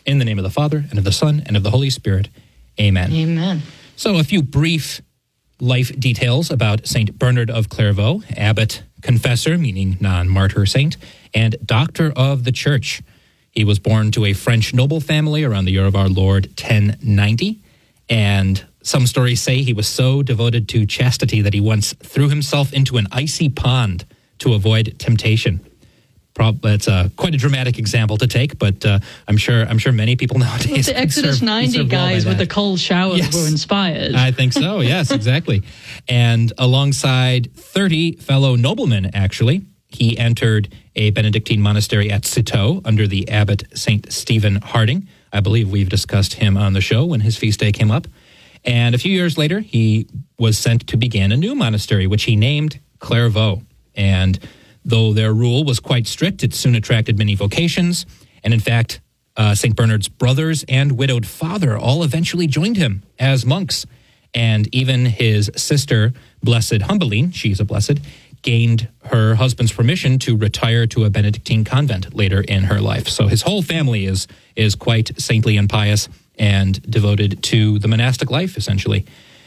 In the name of the Father, and of the Son, and of the Holy Spirit. Amen. Amen. So a few brief life details about St. Bernard of Clairvaux, abbot, confessor, meaning non-martyr saint, and doctor of the Church. He was born to a French noble family around the year of our Lord 1090, and some stories say he was so devoted to chastity that he once threw himself into an icy pond to avoid temptation. It's quite a dramatic example to take, but I'm sure many people nowadays. The Exodus 90 guys with the cold showers were inspired. I think so. Yes, exactly. And alongside 30 fellow noblemen, actually, he entered a Benedictine monastery at Citeaux under the abbot Saint Stephen Harding. I believe we've discussed him on the show when his feast day came up. And a few years later, he was sent to begin a new monastery, which he named Clairvaux. And though their rule was quite strict, it soon attracted many vocations. And in fact, St. Bernard's brothers and widowed father all eventually joined him as monks. And even his sister, Blessed Humbeline, she's a blessed, gained her husband's permission to retire to a Benedictine convent later in her life. So his whole family is quite saintly and pious and devoted to the monastic life, essentially.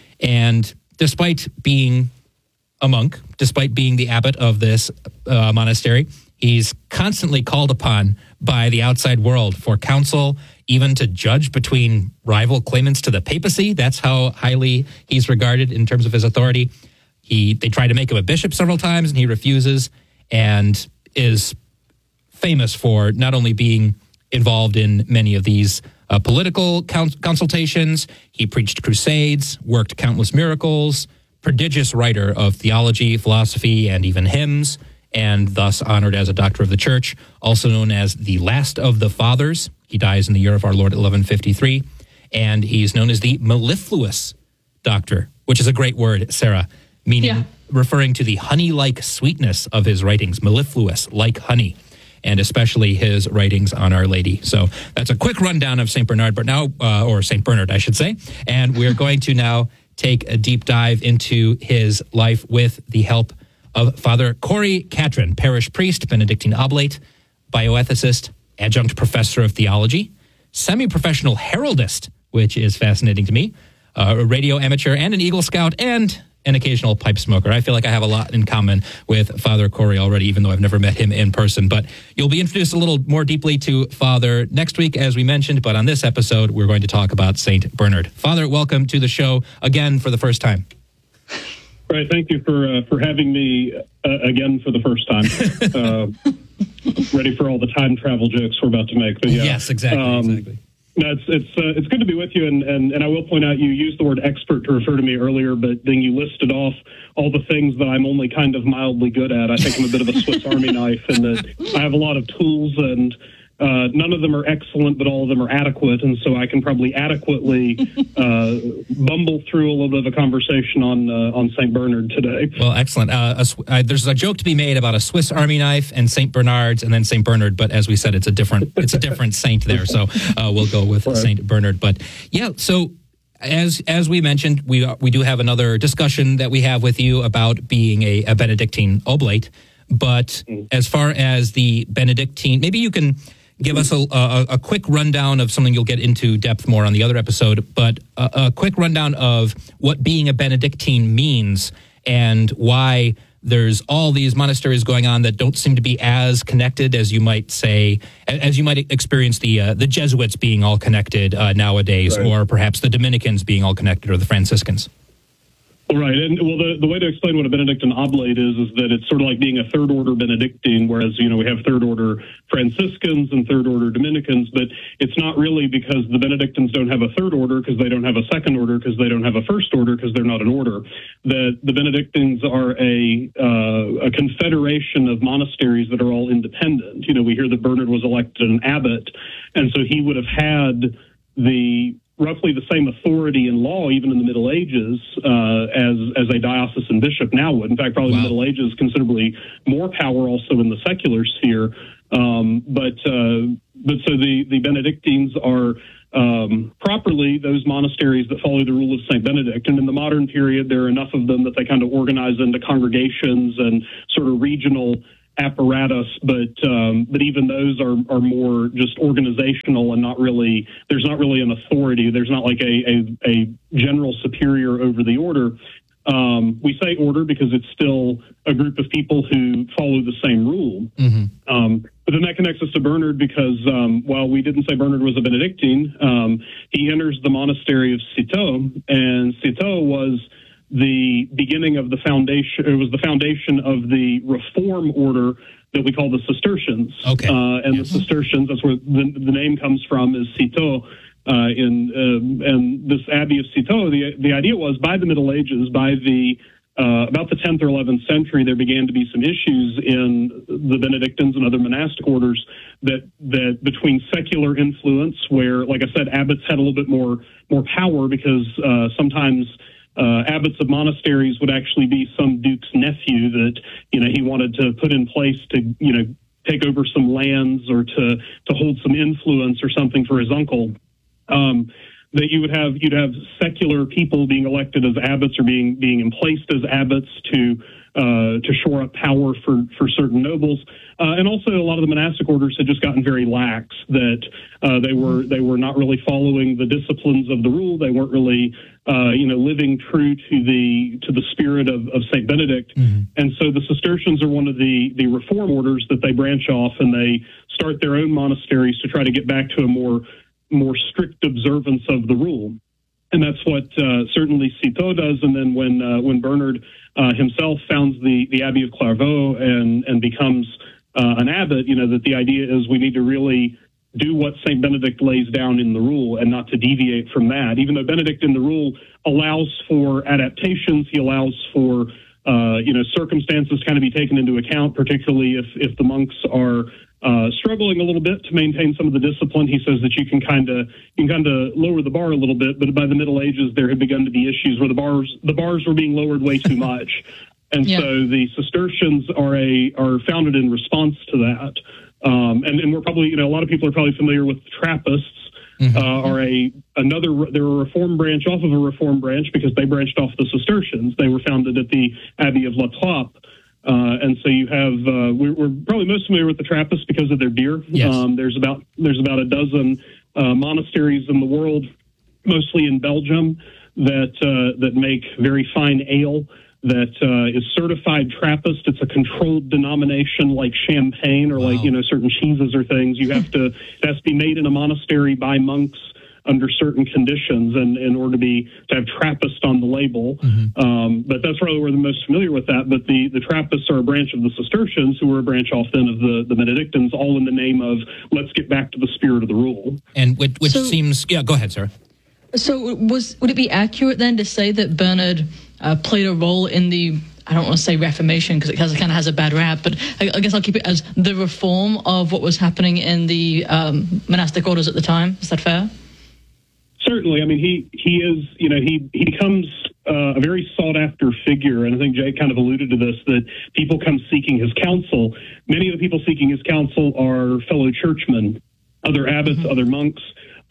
And despite being a monk, despite being the abbot of this monastery, he's constantly called upon by the outside world for counsel, even to judge between rival claimants to the papacy. That's how highly he's regarded in terms of his authority. They try to make him a bishop several times, and he refuses, and is famous for not only being involved in many of these political consultations. He preached crusades, worked countless miracles, prodigious writer of theology, philosophy, and even hymns, and thus honored as a doctor of the Church, also known as the last of the Fathers. He dies in the year of our Lord 1153, and he's known as the mellifluous doctor, which is a great word, Sarah, meaning referring to the honey-like sweetness of his writings, mellifluous, like honey, and especially his writings on Our Lady. So that's a quick rundown of St. Bernard, but now, or St. Bernard, I should say, and we're going to now take a deep dive into his life with the help of Father Corey Catron, parish priest, Benedictine oblate, bioethicist, adjunct professor of theology, semi-professional heraldist, which is fascinating to me, a radio amateur and an Eagle Scout, and an occasional pipe smoker. I feel like I have a lot in common with Father Corey already, even though I've never met him in person. But you'll be introduced a little more deeply to Father next week, as we mentioned. But on this episode, we're going to talk about St. Bernard. Father, welcome to the show again for the first time. Right. Thank you for having me again for the first time. Ready for all the time travel jokes we're about to make. But yeah. Yes, exactly. No, it's good to be with you, and I will point out you used the word expert to refer to me earlier, but then you listed off all the things that I'm only kind of mildly good at. I think I'm a bit of a Swiss Army knife, and that I have a lot of tools, and none of them are excellent, but all of them are adequate, and so I can probably adequately bumble through a little bit of a conversation on St. Bernard today. Well, excellent. There's a joke to be made about a Swiss Army knife and St. Bernard's and then St. Bernard, but as we said, it's a different saint there, so we'll go with St. Bernard. But yeah, so as we mentioned, we do have another discussion that we have with you about being a Benedictine oblate, but as far as the Benedictine, maybe you can give us a quick rundown of something you'll get into depth more on the other episode, but a quick rundown of what being a Benedictine means and why there's all these monasteries going on that don't seem to be as connected as you might say, as you might experience the Jesuits being all connected nowadays, right, or perhaps the Dominicans being all connected, or the Franciscans. Right, and well, the way to explain what a Benedictine oblate is that it's sort of like being a third-order Benedictine, whereas, we have third-order Franciscans and third-order Dominicans, but it's not really because the Benedictines don't have a third order, because they don't have a second order, because they don't have a first order, because they're not an order. The Benedictines are a confederation of monasteries that are all independent. We hear that Bernard was elected an abbot, and so he would have had roughly the same authority in law, even in the Middle Ages, as a diocesan bishop now would. In fact, probably in the Middle Ages, considerably more power also in the secular sphere. But so the Benedictines are properly those monasteries that follow the rule of St. Benedict. And in the modern period, there are enough of them that they kind of organize into congregations and sort of regional apparatus, but even those are more just organizational and not really. There's not really an authority. There's not like a general superior over the order. We say order because it's still a group of people who follow the same rule. But then that connects us to Bernard because while we didn't say Bernard was a Benedictine, he enters the monastery of Citeaux, and Citeaux was the beginning of the foundation. It was the foundation of the reform order that we call the Cistercians. Okay. And the Cistercians, that's where the name comes from, is Citeaux. And this Abbey of Citeaux, the idea was by the Middle Ages, by the about the 10th or 11th century, there began to be some issues in the Benedictines and other monastic orders that between secular influence, where, like I said, abbots had a little bit more power because sometimes abbots of monasteries would actually be some duke's nephew that he wanted to put in place to take over some lands or to hold some influence or something for his uncle. That you'd have secular people being elected as abbots or being emplaced as abbots to shore up power for certain nobles, and also a lot of the monastic orders had just gotten very lax. That they were not really following the disciplines of the rule. They weren't really living true to the spirit of Saint Benedict. And so the Cistercians are one of the reform orders that they branch off and they start their own monasteries to try to get back to a more strict observance of the rule. And that's what certainly Citeaux does. And then when Bernard himself founds the Abbey of Clairvaux and becomes an abbot, that the idea is we need to really do what St. Benedict lays down in the rule and not to deviate from that. Even though Benedict in the rule allows for adaptations, he allows for circumstances kind of be taken into account, particularly if the monks are struggling a little bit to maintain some of the discipline. He says that you can kind of lower the bar a little bit, but by the Middle Ages there had begun to be issues where the bars were being lowered way too much, and so the Cistercians are founded in response to that. And we're probably a lot of people are probably familiar with the Trappists. They're a reform branch off of a reform branch because they branched off the Cistercians. They were founded at the Abbey of La Trappe. And so you have we're probably most familiar with the Trappists because of their beer. Yes. There's about a dozen monasteries in the world, mostly in Belgium, that make very fine ale that is certified Trappist. It's a controlled denomination like champagne or like certain cheeses or things. It has to be made in a monastery by monks under certain conditions and in order to have Trappist on the label. But that's probably where they're most familiar with that. But the Trappists are a branch of the Cistercians, who were a branch off then of the Benedictines, all in the name of let's get back to the spirit of the rule. And which seems... Yeah, go ahead, Sarah. So would it be accurate then to say that Bernard played a role in the, I don't want to say Reformation because it kind of has a bad rap, but I guess I'll keep it as the reform of what was happening in the monastic orders at the time? Is that fair? Certainly. I mean, he is, he becomes a very sought after figure. And I think Jay kind of alluded to this, that people come seeking his counsel. Many of the people seeking his counsel are fellow churchmen, other abbots, other monks.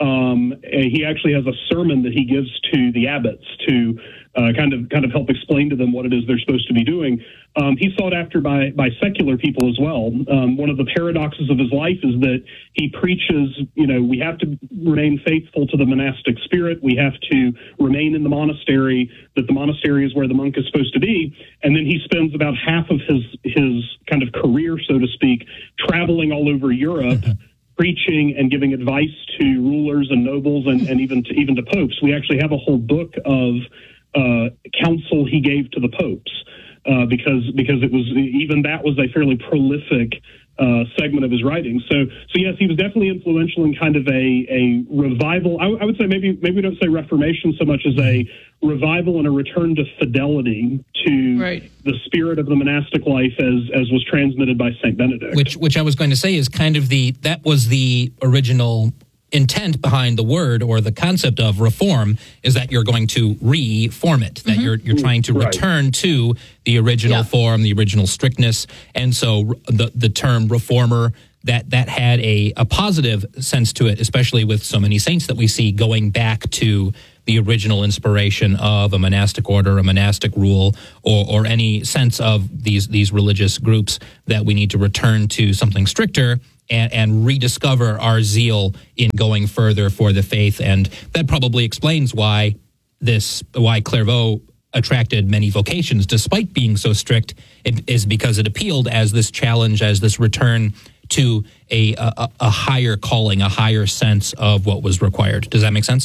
He actually has a sermon that he gives to the abbots to kind of help explain to them what it is they're supposed to be doing. He's sought after by secular people as well. One of the paradoxes of his life is that he preaches, we have to remain faithful to the monastic spirit. We have to remain in the monastery, that the monastery is where the monk is supposed to be. And then he spends about half of his kind of career, so to speak, traveling all over Europe, preaching and giving advice to rulers and nobles and even to popes. We actually have a whole book of counsel he gave to the popes. Because it was, even that was a fairly prolific segment of his writing. So yes, he was definitely influential in kind of a revival. I would say maybe we don't say Reformation so much as a revival and a return to fidelity to the spirit of the monastic life as was transmitted by Saint Benedict. Which I was going to say is kind of that was the original intent behind the word or the concept of reform, is that you're going to reform it, that you're trying to return to the original form, the original strictness. And so the term reformer that had a positive sense to it, especially with so many saints that we see going back to the original inspiration of a monastic order, a monastic rule, or any sense of these religious groups, that we need to return to something stricter and rediscover our zeal in going further for the faith. And that probably explains why Clairvaux attracted many vocations despite being so strict. It is because it appealed as this challenge, as this return to a higher calling, a higher sense of what was required. Does that make sense?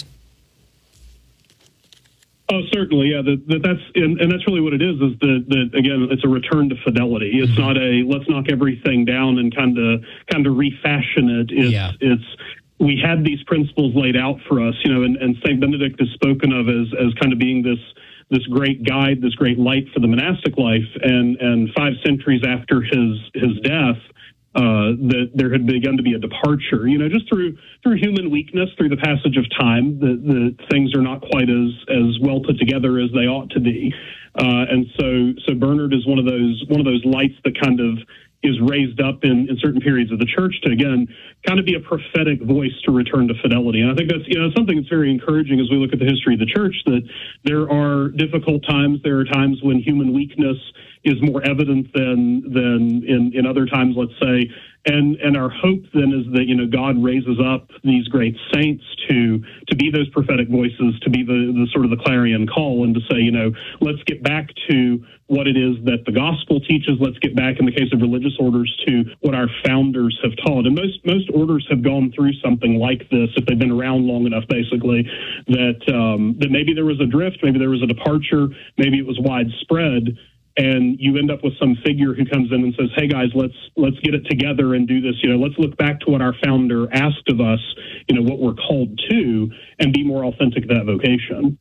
Oh, certainly, yeah. That's really what it is that again, it's a return to fidelity. It's not a let's knock everything down and kind of refashion it. It's we had these principles laid out for us, and Saint Benedict is spoken of as kind of being this great guide, this great light for the monastic life, and 5 centuries after his death, that there had begun to be a departure, just through human weakness, through the passage of time, the things are not quite as well put together as they ought to be. And so Bernard is one of those lights that kind of is raised up in certain periods of the church to, again, kind of be a prophetic voice to return to fidelity. And I think that's, something that's very encouraging as we look at the history of the church, that there are difficult times. There are times when human weakness is more evident than in other times, let's say. And our hope then is that, God raises up these great saints to be those prophetic voices, to be the sort of the clarion call, and to say, let's get back to what it is that the gospel teaches. Let's get back, in the case of religious orders, to what our founders have taught. And most orders have gone through something like this, if they've been around long enough, basically, that maybe there was a drift, maybe there was a departure, maybe it was widespread. And you end up with some figure who comes in and says, hey, guys, let's get it together and do this. Let's look back to what our founder asked of us, what we're called to, and be more authentic to that vocation.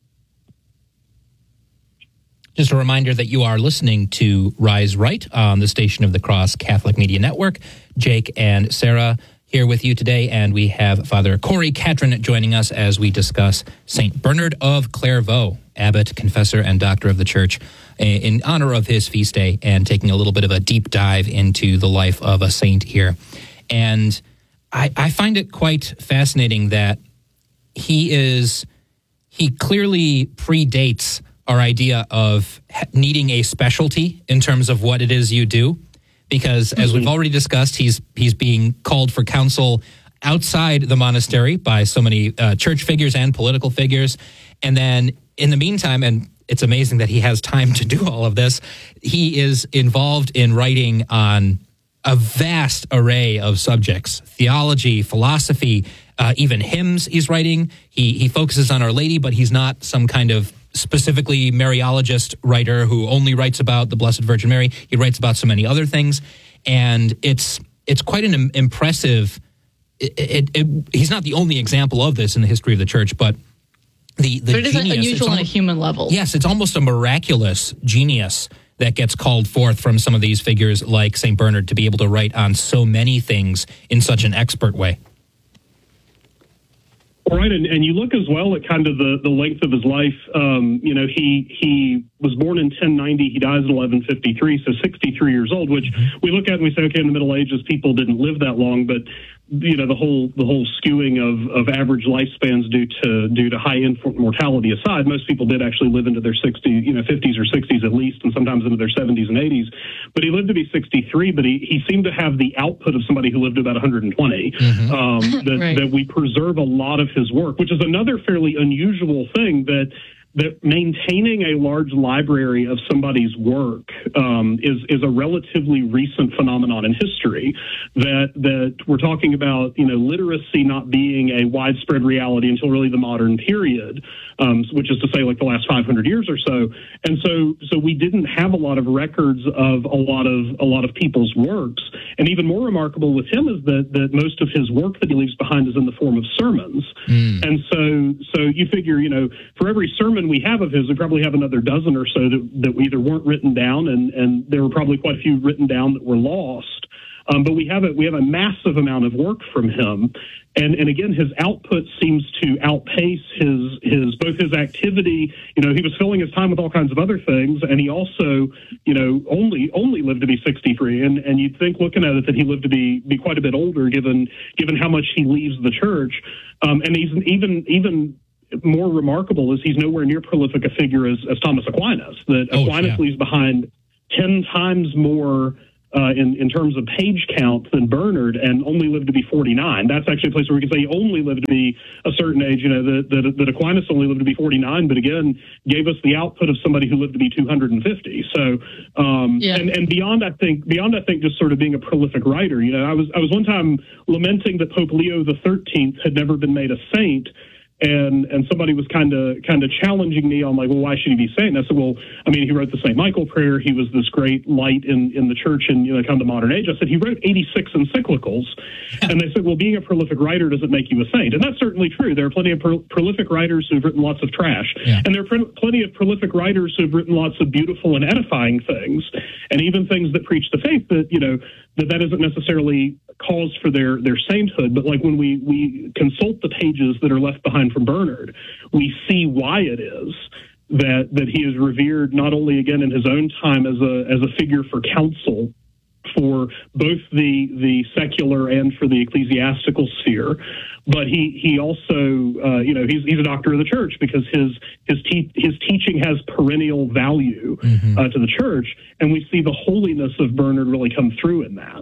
Just a reminder that you are listening to Rise Right on the Station of the Cross Catholic Media Network. Jake and Sarah here with you today, and we have Father Corey Catron joining us as we discuss St. Bernard of Clairvaux, abbot, confessor, and doctor of the Church, in honor of his feast day, and taking a little bit of a deep dive into the life of a saint here. And I find it quite fascinating that he clearly predates our idea of needing a specialty in terms of what it is you do, because as we've already discussed, he's being called for counsel outside the monastery by so many church figures and political figures. And then in the meantime, and it's amazing that he has time to do all of this, he is involved in writing on a vast array of subjects: theology, philosophy, even hymns he's writing. He focuses on Our Lady, but he's not some kind of specifically Mariologist writer who only writes about the Blessed Virgin Mary. He writes about so many other things, and it's quite an impressive. He's not the only example of this in the history of the Church, but but it is unusual on a human level. Yes, it's almost a miraculous genius that gets called forth from some of these figures like St. Bernard to be able to write on so many things in such an expert way. Right, and you look as well at kind of the length of his life. He was born in 1090. He dies in 1153, so 63 years old, which we look at and we say, okay, in the Middle Ages, people didn't live that long, but the whole skewing of average lifespans due to high infant mortality aside, most people did actually live into their 50s or 60s at least, and sometimes into their 70s and 80s. But he lived to be 63, but he seemed to have the output of somebody who lived about 120. Right. That we preserve a lot of his work, which is another fairly unusual thing, that maintaining a large library of somebody's work is a relatively recent phenomenon in history. That we're talking about, literacy not being a widespread reality until really the modern period, which is to say, like the last 500 years or so. And so we didn't have a lot of records of a lot of people's works. And even more remarkable with him is that most of his work that he leaves behind is in the form of sermons. And so you figure, for every sermon we have of his, we probably have another dozen or so that either weren't written down, and there were probably quite a few written down that were lost. But we have a massive amount of work from him. And again, his output seems to outpace his both his activity. He was filling his time with all kinds of other things, and he also, only lived to be 63. And you'd think, looking at it, that he lived to be quite a bit older, given how much he leaves the church. And he's even more remarkable is he's nowhere near prolific a figure as Thomas Aquinas. That Aquinas leaves behind 10 times more. In terms of page count than Bernard, and only lived to be 49. That's actually a place where we can say he only lived to be a certain age. That Aquinas only lived to be 49, but again gave us the output of somebody who lived to be 250. So, and beyond I think just sort of being a prolific writer. I was one time lamenting that Pope Leo XIII had never been made a saint. And somebody was kind of challenging me on, like, well, why should he be saint? And I said, well, I mean, he wrote the St. Michael prayer. He was this great light in the church in kind of the modern age. I said, he wrote 86 encyclicals. And they said, well, being a prolific writer doesn't make you a saint. And that's certainly true. There are plenty of prolific writers who've written lots of trash. Yeah. And there are plenty of prolific writers who've written lots of beautiful and edifying things, and even things that preach the faith that isn't necessarily cause for their sainthood. But like when we consult the pages that are left behind from Bernard, we see why it is that he is revered not only again in his own time as a figure for counsel for both the secular and for the ecclesiastical sphere, but he also he's a doctor of the church because his teaching has perennial value to the church, and we see the holiness of Bernard really come through in that.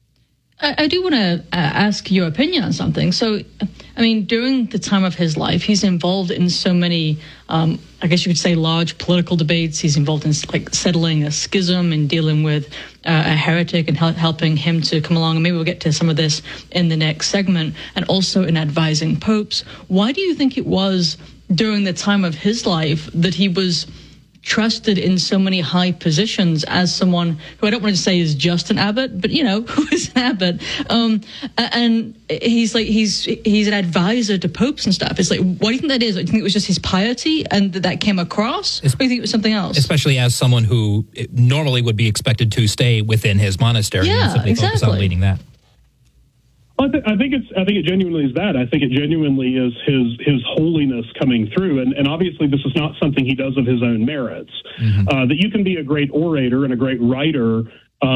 I do want to ask your opinion on something. So, I mean, during the time of his life, he's involved in so many, I guess you could say, large political debates. He's involved in settling a schism and dealing with a heretic and helping him to come along. And maybe we'll get to some of this in the next segment. And also in advising popes. Why do you think it was during the time of his life that he was trusted in so many high positions as someone who I don't want to say is just an abbot, but who is an abbot? And he's an advisor to popes and stuff. It's like, what do you think that is? Do you think it was just his piety and that came across? Or do you think it was something else? Especially as someone who normally would be expected to stay within his monastery and simply focus on leading that. I think it genuinely is that. I think it genuinely is his holiness coming through, and obviously this is not something he does of his own merits. That you can be a great orator and a great writer,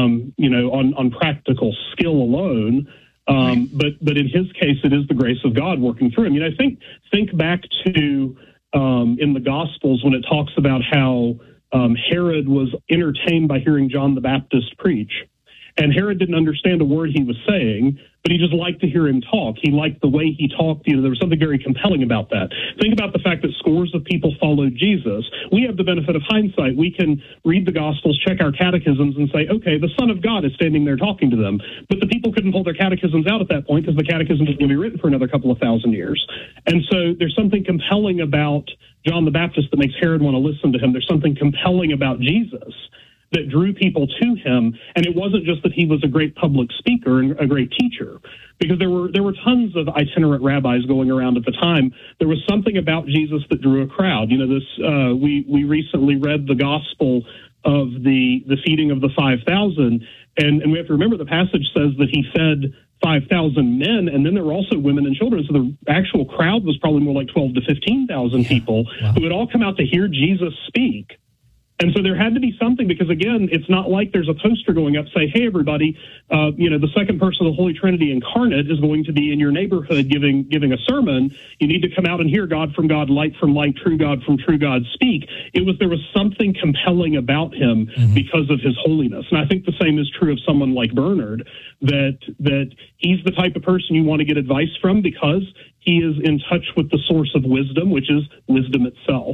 on practical skill alone. But in his case, it is the grace of God working through him. Think back to in the Gospels when it talks about how Herod was entertained by hearing John the Baptist preach. And Herod didn't understand a word he was saying, but he just liked to hear him talk. He liked the way he talked. There was something very compelling about that. Think about the fact that scores of people followed Jesus. We have the benefit of hindsight. We can read the Gospels, check our catechisms, and say, okay, the Son of God is standing there talking to them. But the people couldn't pull their catechisms out at that point because the catechism isn't going to be written for another couple of thousand years. And so there's something compelling about John the Baptist that makes Herod want to listen to him. There's something compelling about Jesus that drew people to him, and it wasn't just that he was a great public speaker and a great teacher, because there were tons of itinerant rabbis going around at the time. There was something about Jesus that drew a crowd. We recently read the gospel of the feeding of the 5,000, and we have to remember the passage says that he fed 5,000 men, and then there were also women and children. So the actual crowd was probably more like 12 to 15,000 people who had all come out to hear Jesus speak. And so there had to be something, because, again, it's not like there's a poster going up say, hey, everybody, the second person of the Holy Trinity incarnate is going to be in your neighborhood giving a sermon. You need to come out and hear God from God, light from light, true God from true God speak. There was something compelling about him because of his holiness. And I think the same is true of someone like Bernard, that he's the type of person you want to get advice from because he is in touch with the source of wisdom, which is wisdom itself.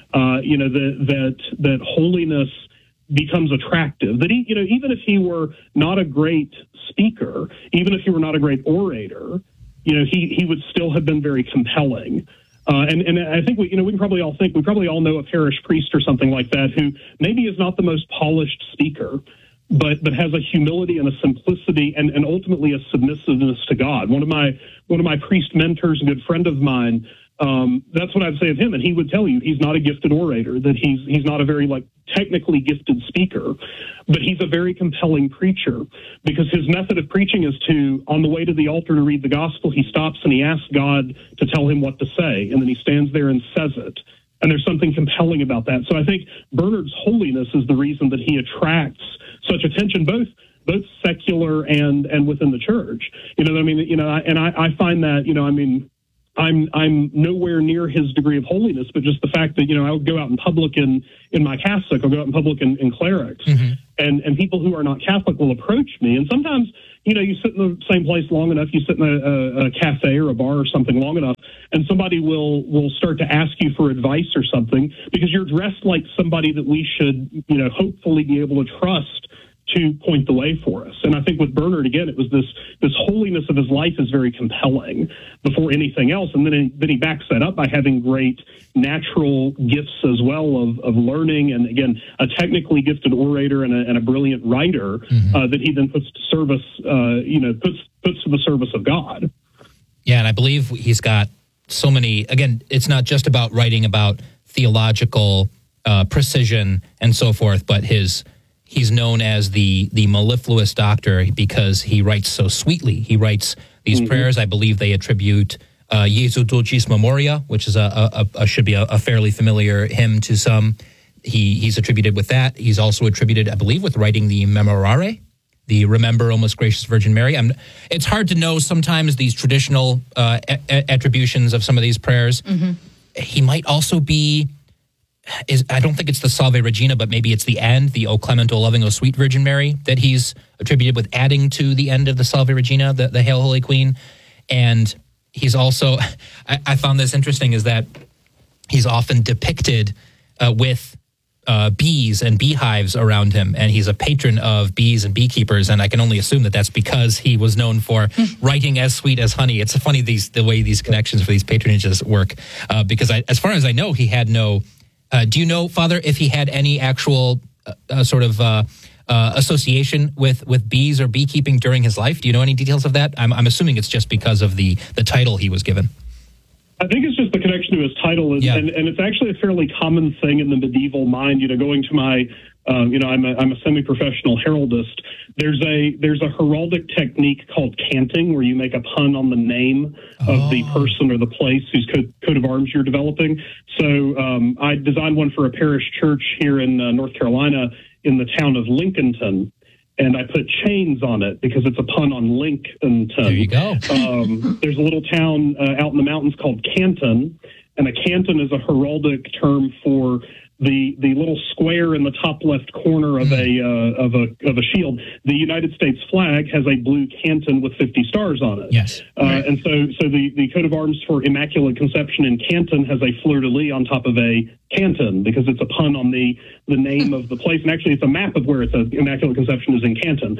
That holiness becomes attractive. That even if he were not a great speaker, even if he were not a great orator, he would still have been very compelling. And I think we can probably all know a parish priest or something like that who maybe is not the most polished speaker, but has a humility and a simplicity and ultimately a submissiveness to God. One of my priest mentors, a good friend of mine, That's what I'd say of him. And he would tell you he's not a gifted orator, that he's not a very technically gifted speaker, but he's a very compelling preacher, because his method of preaching is to, on the way to the altar to read the gospel, he stops and he asks God to tell him what to say, and then he stands there and says it. And there's something compelling about that. So I think Bernard's holiness is the reason that he attracts such attention, both secular and within the church. You know what I mean? You know, and I find that, you know, I mean, I'm nowhere near his degree of holiness, but just the fact that, you know, I would go out in public in my cassock, I'll go out in public in clerics, and people who are not Catholic will approach me. And sometimes, you know, you sit in the same place long enough, you sit in a cafe or a bar or something long enough, and somebody will start to ask you for advice or something, because you're dressed like somebody that we should, you know, hopefully be able to trust to point the way for us. And I think with Bernard, again, it was this holiness of his life is very compelling before anything else. And then he backs that up by having great natural gifts as well of learning, and again, a technically gifted orator and a brilliant writer that he then puts to service, puts to the service of God. Yeah, and I believe he's got so many, again, it's not just about writing about theological precision and so forth, but he's known as the mellifluous doctor because he writes so sweetly. He writes these prayers. I believe they attribute Jesu Dulcis Memoria, which is should be a fairly familiar hymn to some. He's attributed with that. He's also attributed, I believe, with writing the Memorare, the Remember, O Most Gracious Virgin Mary. It's hard to know sometimes these traditional attributions of some of these prayers. He might also be... I don't think it's the Salve Regina, but maybe it's the end, the O Clement, O Loving, O Sweet Virgin Mary, that he's attributed with adding to the end of the Salve Regina, the Hail Holy Queen. And he's also, I found this interesting, is that he's often depicted with bees and beehives around him, and he's a patron of bees and beekeepers, and I can only assume that that's because he was known for writing as sweet as honey. It's funny the way these connections for these patronages work, because as far as I know, he had no... do you know, Father, if he had any actual association with bees or beekeeping during his life? Do you know any details of that? I'm assuming it's just because of the title he was given. I think it's just the connection to his title, and it's actually a fairly common thing in the medieval mind. You know, going to my, I'm a semi-professional heraldist. There's a heraldic technique called canting, where you make a pun on the name of the person or the place whose coat of arms you're developing. So I designed one for a parish church here in North Carolina in the town of Lincolnton, and I put chains on it because it's a pun on Lincolnton. There you go. There's a little town out in the mountains called Canton, and a canton is a heraldic term for the little square in the top left corner of a shield. The United States flag has a blue canton with 50 stars on it. Yes. And so the coat of arms for Immaculate Conception in Canton has a fleur-de-lis on top of a canton, because it's a pun on the name of the place. And actually, it's a map of where it's Immaculate Conception is in Canton.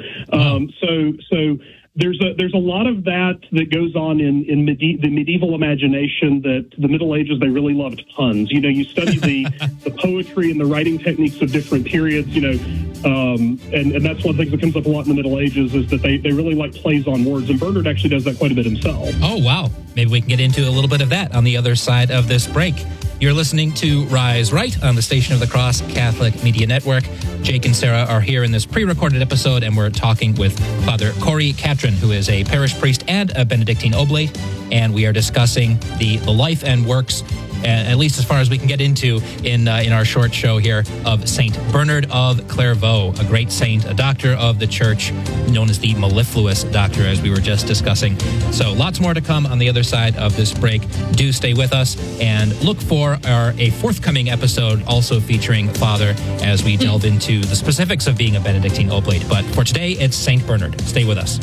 So there's a lot of that goes on in the medieval imagination, that the Middle Ages, they really loved puns. You know, you study the poetry and the writing techniques of different periods, you know, and that's one thing that comes up a lot in the Middle Ages, is that they really like plays on words. And Bernard actually does that quite a bit himself. Oh, wow. Maybe we can get into a little bit of that on the other side of this break. You're listening to Rise Right on the Station of the Cross Catholic Media Network. Jake and Sarah are here in this pre-recorded episode, and we're talking with Father Corey Catron, who is a parish priest and a Benedictine Oblate, and we are discussing the life and works, at least as far as we can get into in our short show here, of Saint Bernard of Clairvaux, a great saint, a doctor of the Church, known as the mellifluous doctor, as we were just discussing. So lots more to come on the other side of this break. Do stay with us and look for a forthcoming episode also featuring Father, as we delve into the specifics of being a Benedictine Oblate. But for today, it's Saint Bernard. Stay with us.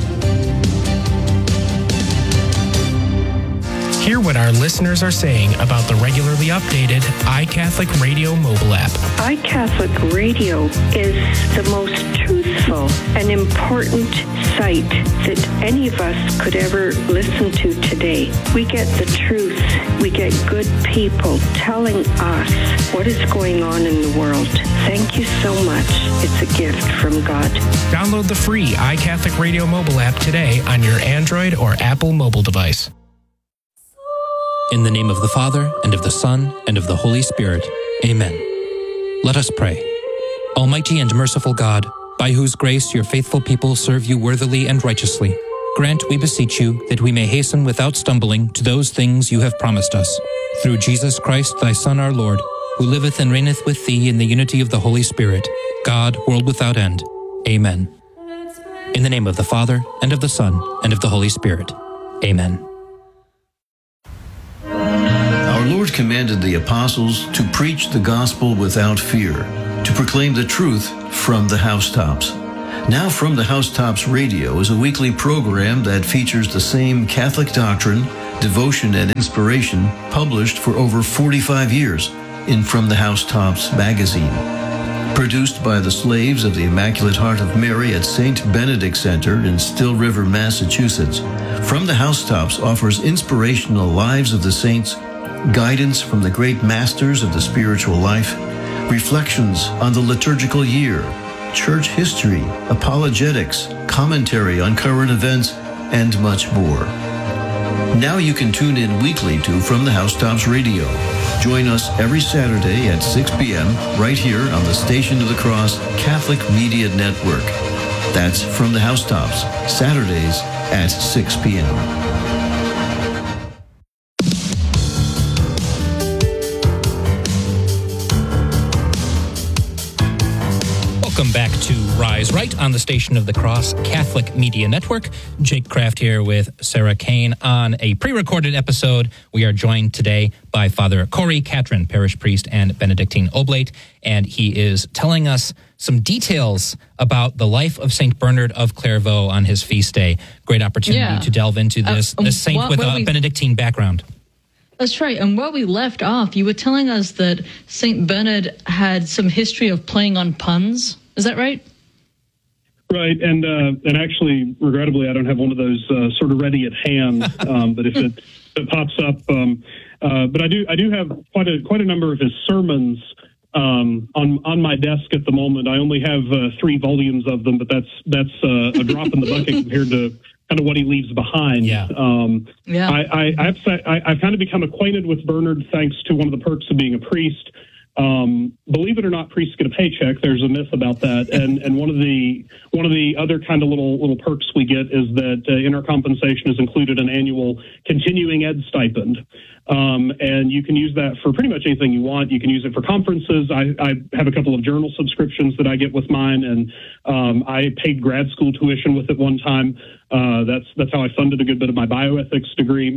Hear what our listeners are saying about the regularly updated iCatholic Radio mobile app. iCatholic Radio is the most truthful and important site that any of us could ever listen to today. We get the truth. We get good people telling us what is going on in the world. Thank you so much. It's a gift from God. Download the free iCatholic Radio mobile app today on your Android or Apple mobile device. In the name of the Father, and of the Son, and of the Holy Spirit. Amen. Let us pray. Almighty and merciful God, by whose grace your faithful people serve you worthily and righteously, grant, we beseech you, that we may hasten without stumbling to those things you have promised us. Through Jesus Christ, thy Son, our Lord, who liveth and reigneth with thee in the unity of the Holy Spirit, God, world without end. Amen. In the name of the Father, and of the Son, and of the Holy Spirit. Amen. Our Lord commanded the apostles to preach the gospel without fear, to proclaim the truth from the housetops. Now From the Housetops Radio is a weekly program that features the same Catholic doctrine, devotion, and inspiration published for over 45 years in From the Housetops magazine. Produced by the slaves of the Immaculate Heart of Mary at St. Benedict Center in Still River, Massachusetts, From the Housetops offers inspirational lives of the saints, guidance from the great masters of the spiritual life, reflections on the liturgical year, church history, apologetics, commentary on current events, and much more. Now you can tune in weekly to From the Housetops Radio. Join us every Saturday at 6 p.m. right here on the Station of the Cross Catholic Media Network. That's From the Housetops, Saturdays at 6 p.m. Welcome back to Rise Right on the Station of the Cross Catholic Media Network. Jake Kraft here with Sarah Kane on a pre-recorded episode. We are joined today by Father Corey Catron, parish priest and Benedictine Oblate, and he is telling us some details about the life of St. Bernard of Clairvaux on his feast day. Great opportunity to delve into this saint with a Benedictine background. That's right. And where we left off, you were telling us that St. Bernard had some history of playing on puns. Is that right? Right, and actually, regrettably, I don't have one of those sort of ready at hand. But if it pops up, but I do have quite a number of his sermons on my desk at the moment. I only have 3 volumes of them, but that's a drop in the bucket compared to kind of what he leaves behind. I've kind of become acquainted with Bernard thanks to one of the perks of being a priest. Believe it or not, priests get a paycheck. There's a myth about that, and one of the other kind of little perks we get is that in our compensation is included an annual continuing ed stipend, and you can use that for pretty much anything you want. You can use it for conferences. I have a couple of journal subscriptions that I get with mine, and I paid grad school tuition with it one time. That's how I funded a good bit of my bioethics degree.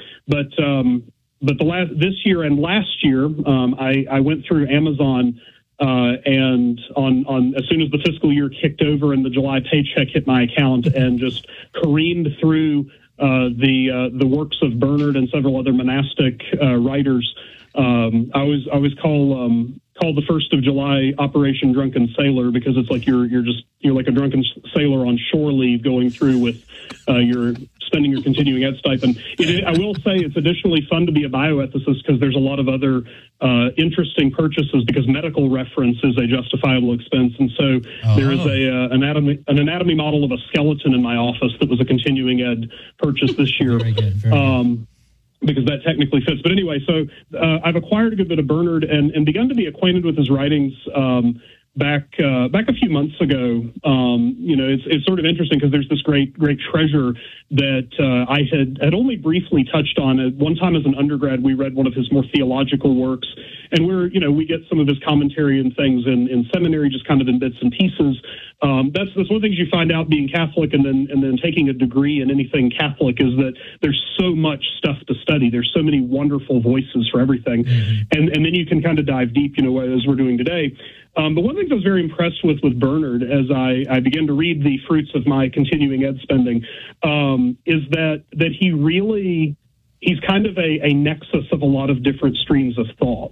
But this year and last year, I went through Amazon, and on as soon as the fiscal year kicked over and the July paycheck hit my account, and just careened through the works of Bernard and several other monastic writers. I always call the 1st of July Operation Drunken Sailor, because it's like you're like a drunken sailor on shore leave going through with your spending your continuing ed stipend. I will say it's additionally fun to be a bioethicist because there's a lot of other interesting purchases, because medical reference is a justifiable expense. And so there is an anatomy model of a skeleton in my office that was a continuing ed purchase this year. Very good. Very good. Because that technically fits. But anyway, so I've acquired a good bit of Bernard and begun to be acquainted with his writings back a few months ago. It's sort of interesting because there's this great treasure that I had only briefly touched on. At one time as an undergrad, we read one of his more theological works, and we get some of his commentary and things in seminary, just kind of in bits and pieces. That's one of the things you find out being Catholic and then taking a degree in anything Catholic, is that there's so much stuff to study. There's so many wonderful voices for everything. Mm-hmm. And then you can kind of dive deep, as we're doing today. But one of the things I was very impressed with Bernard as I began to read the fruits of my continuing ed spending is that he's kind of a nexus of a lot of different streams of thought.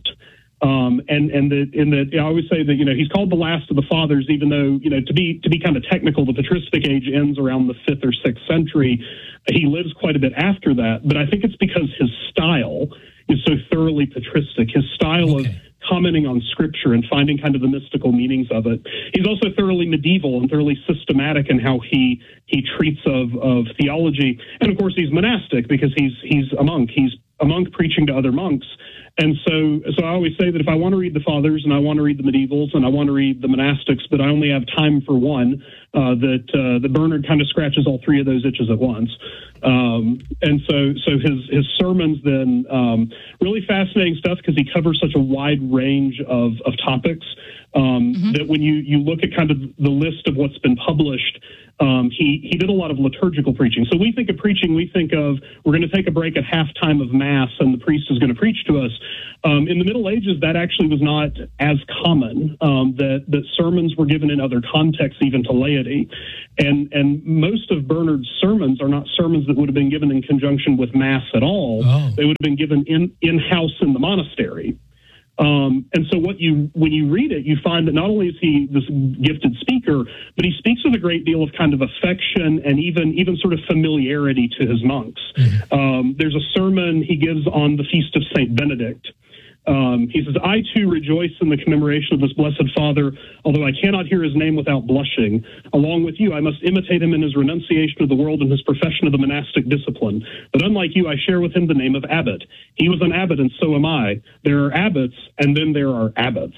I always say that, he's called the last of the fathers, even though, to be kind of technical, the patristic age ends around the 5th or 6th century. He lives quite a bit after that, but I think it's because his style is so thoroughly patristic. His style of commenting on scripture and finding kind of the mystical meanings of it. He's also thoroughly medieval and thoroughly systematic in how he treats of theology. And of course he's monastic because he's a monk. He's a monk preaching to other monks. And so I always say that if I want to read the Fathers and I want to read the medievals and I want to read the monastics, but I only have time for one, that Bernard kind of scratches all three of those itches at once. And so his sermons then, really fascinating stuff because he covers such a wide range of topics that when you look at kind of the list of what's been published, he did a lot of liturgical preaching. So we think of preaching, we think of we're going to take a break at halftime of Mass and the priest is going to preach to us. In the Middle Ages, that actually was not as common, that sermons were given in other contexts, even to laity. And most of Bernard's sermons are not sermons that would have been given in conjunction with Mass at all. Oh. They would have been given in-house in the monastery. And so when you read it, you find that not only is he this gifted speaker, but he speaks with a great deal of kind of affection and even sort of familiarity to his monks. Mm-hmm. There's a sermon he gives on the feast of Saint Benedict. He says, I too rejoice in the commemoration of this blessed Father, although I cannot hear his name without blushing. Along with you, I must imitate him in his renunciation of the world and his profession of the monastic discipline. But unlike you, I share with him the name of abbot. He was an abbot, and so am I. There are abbots, and then there are abbots.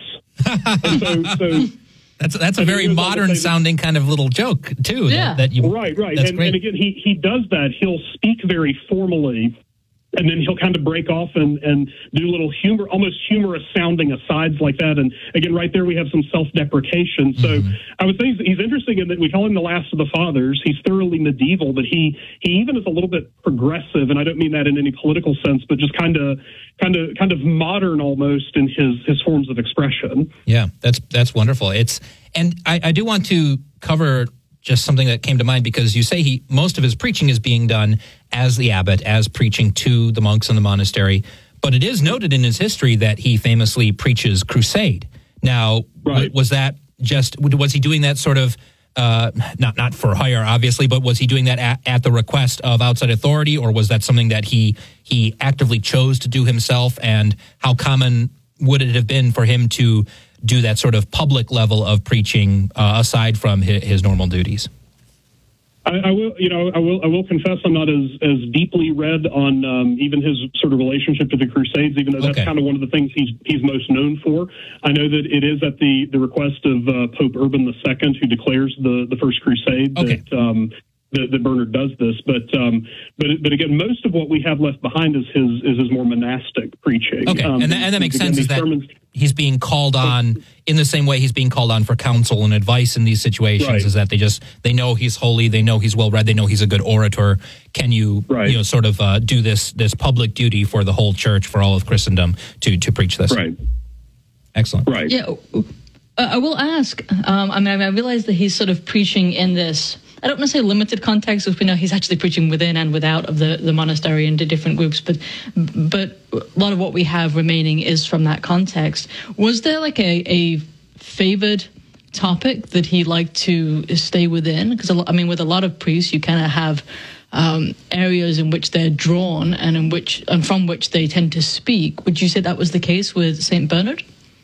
That's a very modern sounding kind of little joke, too. Yeah. Right. And again, he does that. He'll speak very formally, and then he'll kind of break off and do little almost humorous sounding asides like that. And again, right there we have some self-deprecation. So I would say he's interesting in that we call him the last of the fathers. He's thoroughly medieval, but he even is a little bit progressive, and I don't mean that in any political sense, but just kind of modern almost in his forms of expression. Yeah, that's wonderful. And I do want to cover just something that came to mind, because you say most of his preaching is being done as the abbot, as preaching to the monks in the monastery. But it is noted in his history that he famously preaches crusade. Now, right. was he doing that sort of, not for hire, obviously, but was he doing that at the request of outside authority, or was that something that he actively chose to do himself? And how common would it have been for him to do that sort of public level of preaching aside from his normal duties? I will confess I'm not as deeply read on even his sort of relationship to the Crusades, even though that's kind of one of the things he's most known for. I know that it is at the request of Pope Urban II, who declares the First Crusade, that Bernard does this, but again, most of what we have left behind is his more monastic preaching. Okay, and that makes sense. Is that he's being called on in the same way he's being called on for counsel and advice in these situations? Right. Is that they know he's holy, they know he's well read, they know he's a good orator. Can you sort of do this public duty for the whole church, for all of Christendom, to preach this? Right. Excellent. Right. Yeah. I will ask. I realize that he's sort of preaching in this, I don't want to say limited context, because we know he's actually preaching within and without of the monastery into different groups, but a lot of what we have remaining is from that context. Was there like a favored topic that he liked to stay within? Because with a lot of priests, you kind of have areas in which they're drawn and from which they tend to speak. Would you say that was the case with St. Bernard?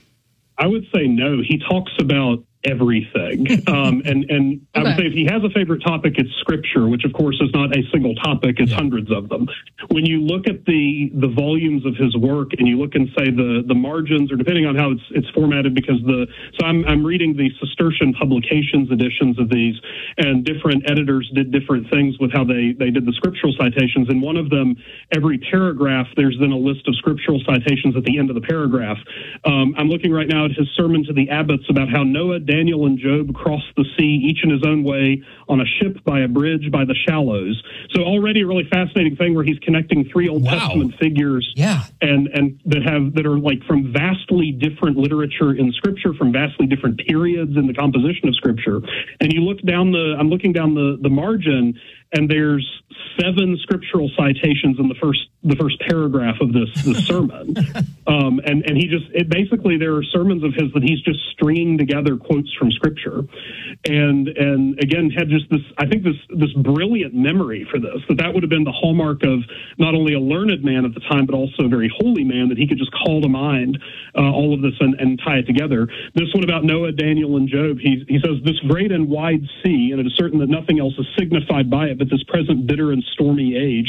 I would say no. He talks about everything. And I would say if he has a favorite topic, it's scripture, which of course is not a single topic, it's hundreds of them. When you look at the volumes of his work and you look and say the margins, or depending on how it's formatted, because I'm reading the Cistercian publications editions of these, and different editors did different things with how they did the scriptural citations. And one of them, every paragraph, there's then a list of scriptural citations at the end of the paragraph. I'm looking right now at his sermon to the abbots about how Noah, Daniel, and Job crossed the sea, each in his own way, on a ship, by a bridge, by the shallows. So already a really fascinating thing where he's connecting three Old Testament figures, and that are like from vastly different literature in Scripture, from vastly different periods in the composition of Scripture. And you look down I'm looking down the margin, and there's 7 scriptural citations in the first paragraph of this sermon. And basically there are sermons of his that he's just stringing together quotes from Scripture, and again had just this brilliant memory for this, that would have been the hallmark of not only a learned man at the time, but also a very holy man, that he could just call to mind all of this and tie it together. This one about Noah, Daniel, and Job, he says, this great and wide sea, and it is certain that nothing else is signified by it but this present bitter and stormy age,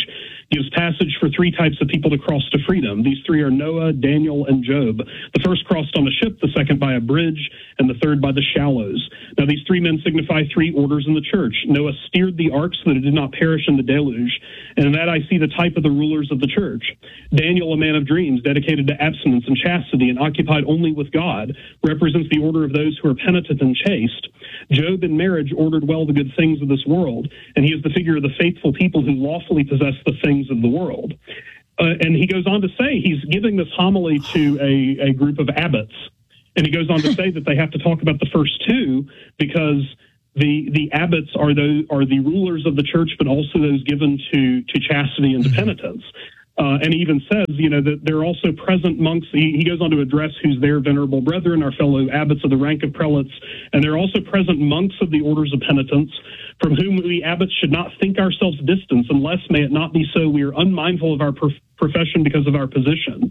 gives passage for three types of people to cross to freedom. These three are Noah, Daniel, and Job. The first crossed on a ship, the second by a bridge, and the third by the shallows. Now, these three men signify three orders in the church. Noah steered the ark so that it did not perish in the deluge, and in that I see the type of the rulers of the church. Daniel, a man of dreams, dedicated to abstinence and chastity and occupied only with God, represents the order of those who are penitent and chaste. Job, in marriage, ordered well the good things of this world, and he is the figure of the faithful people who lawfully possess the things of the world. And he goes on to say he's giving this homily to a group of abbots. And he goes on to say that they have to talk about the first two because the abbots are the rulers of the church, but also those given to chastity and to penitence. And he even says, that there are also present monks. He goes on to address who's their venerable brethren, our fellow abbots of the rank of prelates. And there are also present monks of the orders of penitence, from whom we abbots should not think ourselves distant, unless, may it not be so, we are unmindful of our profession because of our position.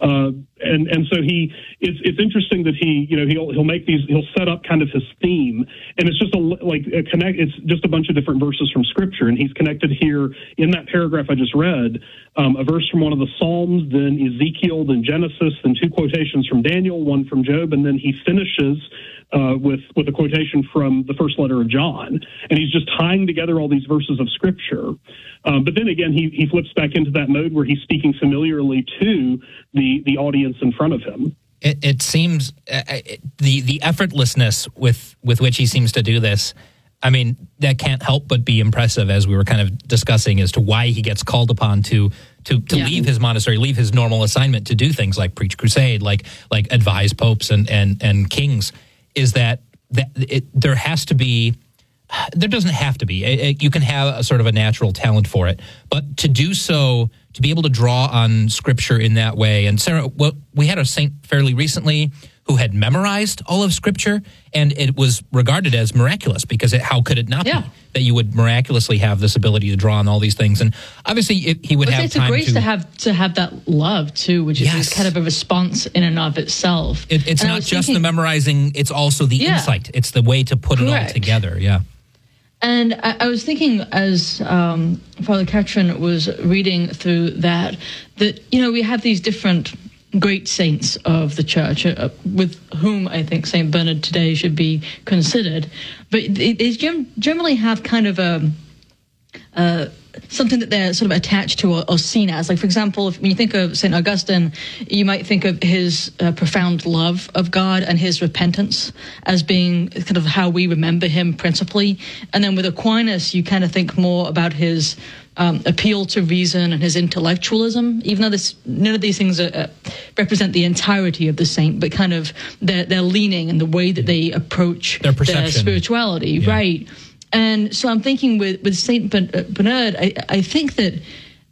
And so it's interesting that he'll make these, he'll set up kind of his theme, and it's just it's just a bunch of different verses from Scripture, and he's connected here in that paragraph I just read, a verse from one of the Psalms, then Ezekiel, then Genesis, then two quotations from Daniel, one from Job, and then he finishes with a quotation from the first letter of John. And he's just tying together all these verses of Scripture. But then again, he flips back into that mode where he's speaking familiarly to the audience in front of him. It seems the effortlessness with which he seems to do this, I mean, that can't help but be impressive, as we were kind of discussing, as to why he gets called upon to leave his monastery, leave his normal assignment to do things like preach crusade, like advise popes and kings. Is that there has to be, there doesn't have to be, you can have a sort of a natural talent for it, but to do so, to be able to draw on Scripture in that way. And Sarah, we had a saint fairly recently who had memorized all of Scripture, and it was regarded as miraculous, because how could it not be that you would miraculously have this ability to draw on all these things? And obviously, he would have time to have that love too, which is kind of a response in and of itself. It's not just the memorizing; it's also the insight. It's the way to put it all together. Yeah. And I was thinking, as Father Catherine was reading through that we have these different great saints of the church, with whom I think St. Bernard today should be considered. But they generally have kind of something that they're sort of attached to or seen as. Like, for example, when you think of St. Augustine, you might think of his profound love of God and his repentance as being kind of how we remember him principally. And then with Aquinas, you kind of think more about his appeal to reason and his intellectualism, even though none of these things represent the entirety of the saint, but kind of their leaning and the way that they approach their spirituality, right? And so I'm thinking with Saint Bernard, I think that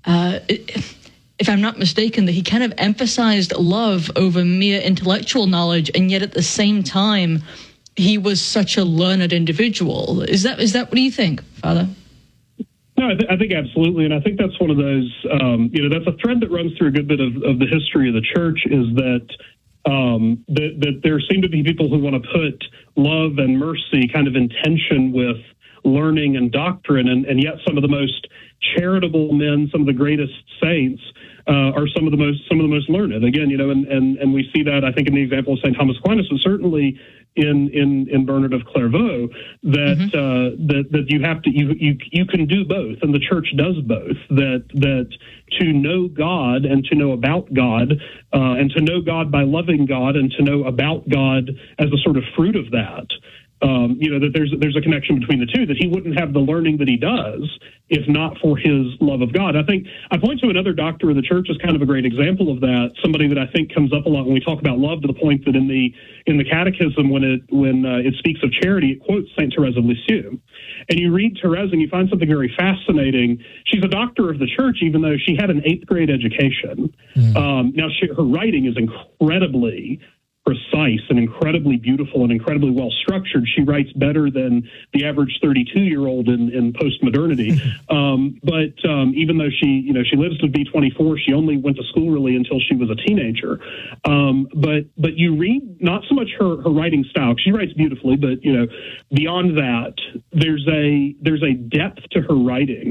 if I'm not mistaken, that he kind of emphasized love over mere intellectual knowledge, and yet at the same time, he was such a learned individual. Is that what do you think, Father? No, I think absolutely, and I think that's one of those, that's a thread that runs through a good bit of the history of the church, is that that there seem to be people who want to put love and mercy kind of in tension with learning and doctrine, and yet some of the most charitable men, some of the greatest saints, are some of the most learned. Again, and we see that, I think, in the example of St. Thomas Aquinas, and certainly in Bernard of Clairvaux, that you have to you can do both, and the church does both. That to know God and to know about God, and to know God by loving God, and to know about God as a sort of fruit of that. That there's a connection between the two, that he wouldn't have the learning that he does if not for his love of God. I think I point to another doctor of the church as kind of a great example of that, somebody that I think comes up a lot when we talk about love, to the point that in the Catechism, when it speaks of charity, it quotes Saint Therese of Lisieux. And you read Therese and you find something very fascinating. She's a doctor of the church, even though she had an 8th grade education. Now, her writing is incredibly precise and incredibly beautiful and incredibly well structured. She writes better than the average 32-year-old in post-modernity. But even though she lives to be 24, she only went to school really until she was a teenager. But you read not so much her writing style. She writes beautifully, but beyond that, there's a depth to her writing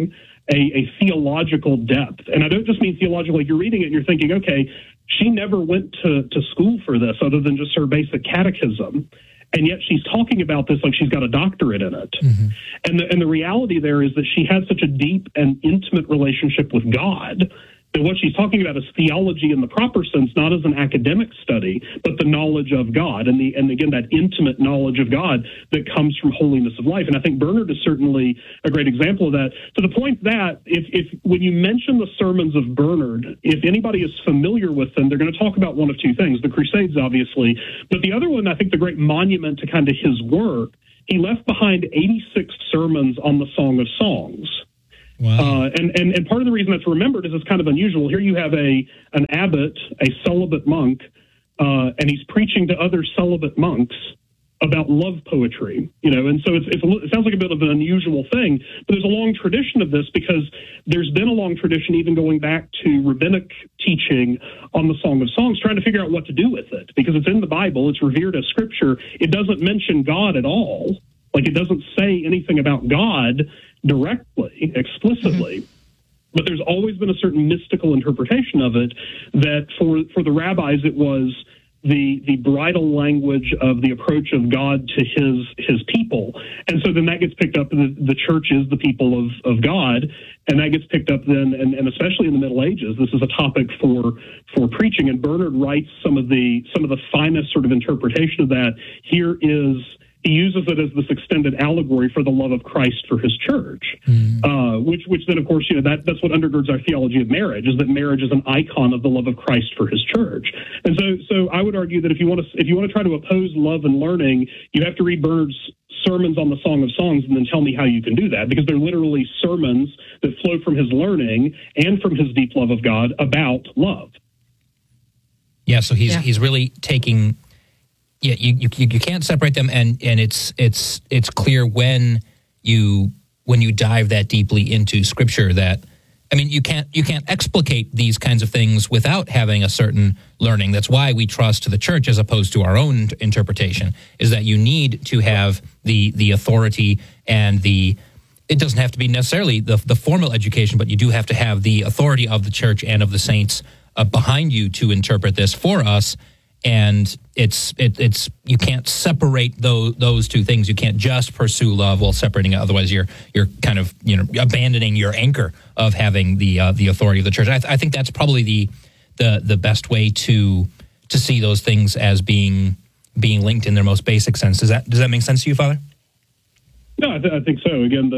a theological depth. And I don't just mean theological, like you're reading it and you're thinking, okay, she never went to school for this other than just her basic catechism. And yet she's talking about this like she's got a doctorate in it. Mm-hmm. And the reality there is that she had such a deep and intimate relationship with God that what she's talking about is theology in the proper sense, not as an academic study, but the knowledge of God and again, that intimate knowledge of God that comes from holiness of life. And I think Bernard is certainly a great example of that, to the point that if when you mention the sermons of Bernard, if anybody is familiar with them, they're going to talk about one of two things, the Crusades, obviously, but the other one, I think the great monument to kind of his work, he left behind 86 sermons on the Song of Songs. Wow. And part of the reason that's remembered is it's kind of unusual. Here you have an abbot, a celibate monk, and he's preaching to other celibate monks about love poetry, and so it sounds like a bit of an unusual thing, but there's a long tradition of this because there's been a long tradition even going back to rabbinic teaching on the Song of Songs, trying to figure out what to do with it, because it's in the Bible, it's revered as scripture. It doesn't mention God at all. Like, it doesn't say anything about God directly, explicitly, but there's always been a certain mystical interpretation of it that for the rabbis it was the bridal language of the approach of God to his people. And so then that gets picked up, the church is the people of God, and that gets picked up then, and especially in the Middle Ages, this is a topic for preaching, and Bernard writes some of the finest sort of interpretation of that. He uses it as this extended allegory for the love of Christ for his church, which then, of course, that's what undergirds our theology of marriage, is that marriage is an icon of the love of Christ for his church. And so I would argue that if you want to try to oppose love and learning, you have to read Bernard's sermons on the Song of Songs and then tell me how you can do that, because they're literally sermons that flow from his learning and from his deep love of God about love. Yeah, so he's really taking... Yeah, you can't separate them, and it's clear when you dive that deeply into Scripture that, I mean, you can't explicate these kinds of things without having a certain learning. That's why we trust the church as opposed to our own interpretation, is that you need to have the authority and it doesn't have to be necessarily the formal education, but you do have to have the authority of the church and of the saints behind you to interpret this for us. And it's you can't separate those two things. You can't just pursue love while separating it. Otherwise, you're kind of abandoning your anchor of having the authority of the church. I think that's probably the best way to see those things as being linked in their most basic sense. Does that make sense to you, Father? No, I think so. Again,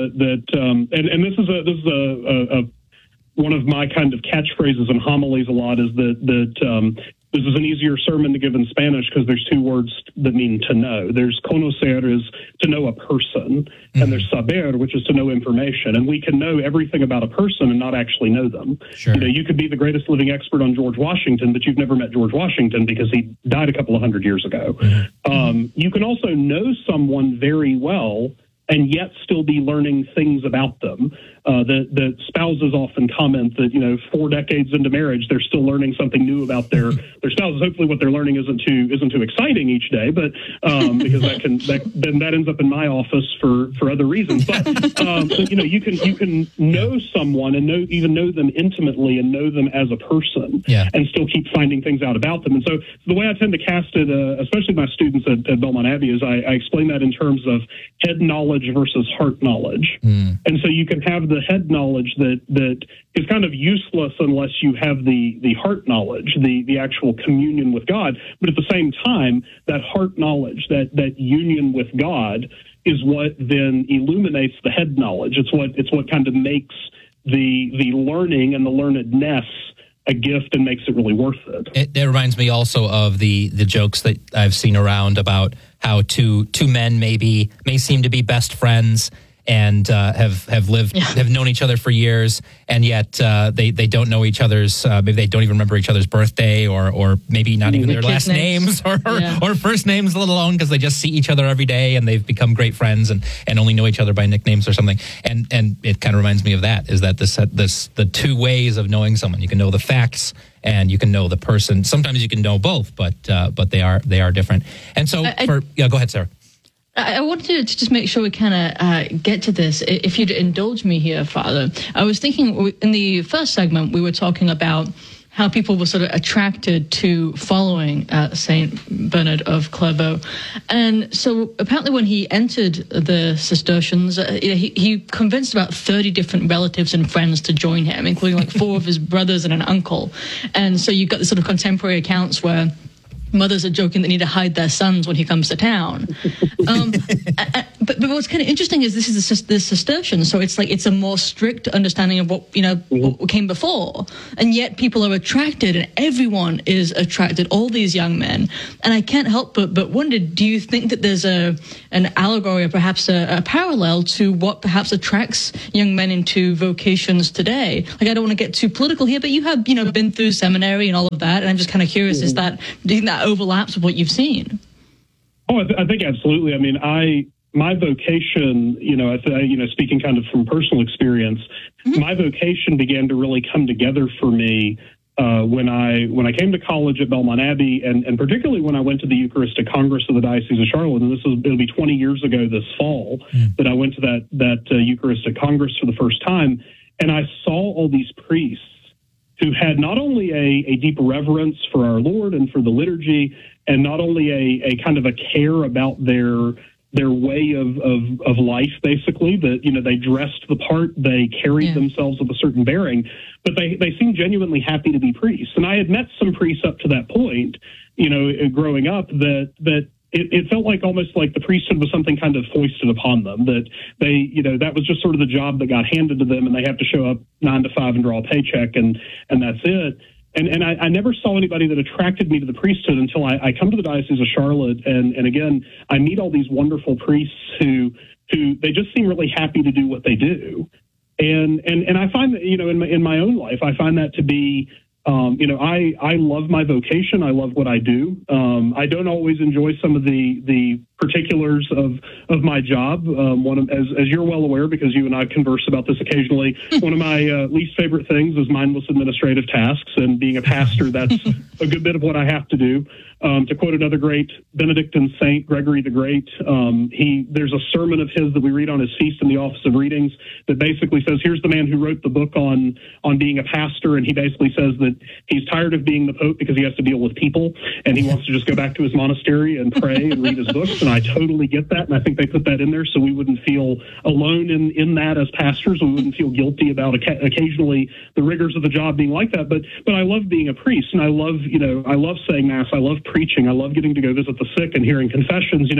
and this is a one of my kind of catchphrases in homilies a lot is that this is an easier sermon to give in Spanish because there's two words that mean to know. There's conocer, is to know a person, and there's saber, which is to know information. And we can know everything about a person and not actually know them. Sure. You could be the greatest living expert on George Washington, but you've never met George Washington because he died a couple of hundred years ago. Mm-hmm. You can also know someone very well and yet still be learning things about them. The spouses often comment that, 4 decades into marriage, they're still learning something new about their spouses. Hopefully what they're learning isn't too exciting each day, but because that ends up in my office for other reasons. But you can know someone and know them intimately and know them as a person, and still keep finding things out about them. And so the way I tend to cast it, especially my students at Belmont Abbey, is I explain that in terms of head knowledge versus heart knowledge. And so you can have the head knowledge that is kind of useless unless you have the heart knowledge, the actual communion with God. But at the same time, that heart knowledge, that union with God, is what then illuminates the head knowledge. It's what kind of makes the learning and the learnedness a gift and makes it really worth it. It reminds me also of the jokes that I've seen around about how two men may seem to be best friends and have known each other for years, and yet they don't know each other's, maybe they don't even remember each other's birthday, or maybe not even their last names or first names, let alone, because they just see each other every day and they've become great friends and only know each other by nicknames or something. And it kind of reminds me of that, is that the two ways of knowing someone. You can know the facts and you can know the person. Sometimes you can know both, but they are different. And so go ahead, Sarah. I wanted to just make sure we kind of get to this. If you'd indulge me here, Father, I was thinking in the first segment we were talking about how people were sort of attracted to following Saint Bernard of Clairvaux. And so apparently when he entered the Cistercians, he convinced about 30 different relatives and friends to join him, including like 4 of his brothers and an uncle. And so you've got the sort of contemporary accounts where mothers are joking they need to hide their sons when he comes to town. But what's kind of interesting is this is the Cistercians, so it's a more strict understanding of what what came before, and yet people are attracted, and everyone is attracted. All these young men, and I can't help but wonder: do you think that there's an allegory or perhaps a parallel to what perhaps attracts young men into vocations today? Like, I don't want to get too political here, but you have been through seminary and all of that, and I'm just kind of curious: do you think that overlaps with what you've seen? Oh, I think absolutely. I mean, my vocation, speaking kind of from personal experience, my vocation began to really come together for me when I came to college at Belmont Abbey, and particularly when I went to the Eucharistic Congress of the Diocese of Charlotte. And it'll be 20 years ago this fall that I went to that Eucharistic Congress for the first time, and I saw all these priests who had not only a deep reverence for our Lord and for the liturgy, and not only a kind of a care about their way of life, basically, that, they dressed the part, they carried themselves with a certain bearing, but they seemed genuinely happy to be priests. And I had met some priests up to that point, growing up, that it felt like almost like the priesthood was something kind of foisted upon them, that they, that was just sort of the job that got handed to them, and they have to show up 9 to 5 and draw a paycheck, and that's it. And I never saw anybody that attracted me to the priesthood until I come to the Diocese of Charlotte, and again, I meet all these wonderful priests who they just seem really happy to do what they do. And I find that, in my own life, I find that to be, I love my vocation. I love what I do. I don't always enjoy some of the particulars of my job. As you're well aware, because you and I converse about this occasionally, one of my least favorite things is mindless administrative tasks, and being a pastor, that's a good bit of what I have to do. To quote another great Benedictine saint, Gregory the Great, there's a sermon of his that we read on his feast in the Office of Readings that basically says, here's the man who wrote the book on being a pastor, and he basically says that he's tired of being the Pope because he has to deal with people, and he wants to just go back to his monastery and pray and read his books. And I totally get that, and I think they put that in there so we wouldn't feel alone in that as pastors. We wouldn't feel guilty about occasionally the rigors of the job being like that. But I love being a priest, and I love saying Mass. I love preaching. I love getting to go visit the sick and hearing confessions,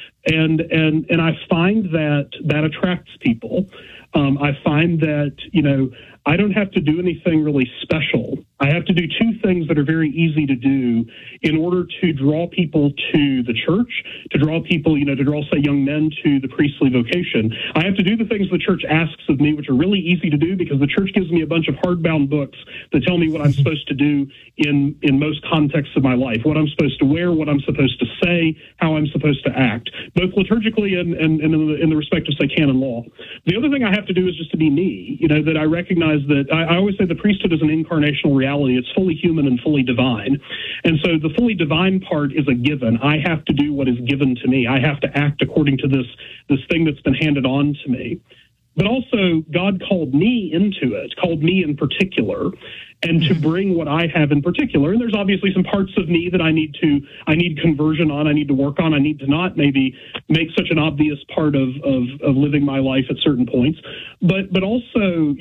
and I find that attracts people. I find that, I don't have to do anything really special. I have to do 2 things that are very easy to do in order to draw people to the church, to draw people, say, young men to the priestly vocation. I have to do the things the church asks of me, which are really easy to do because the church gives me a bunch of hardbound books that tell me what I'm supposed to do in most contexts of my life, what I'm supposed to wear, what I'm supposed to say, how I'm supposed to act, both liturgically and in the respect of, say, canon law. The other thing I have to do is just to be me, that I recognize that I always say the priesthood is an incarnational reality. It's fully human and fully divine. And so the fully divine part is a given. I have to do what is given to me. I have to act according to this thing that's been handed on to me. But also, God called me into it, called me in particular, and to bring what I have in particular. And there's obviously some parts of me that I need conversion on, I need to work on, I need to not maybe make such an obvious part of living my life at certain points. But also,